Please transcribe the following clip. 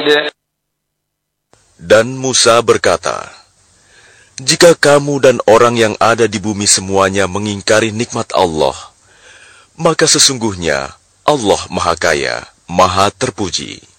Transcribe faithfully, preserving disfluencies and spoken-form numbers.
حميد. Dan Musa berkata, jika kamu dan orang yang ada di bumi semuanya mengingkari nikmat Allah, maka sesungguhnya Allah Maha Kaya, Maha Terpuji.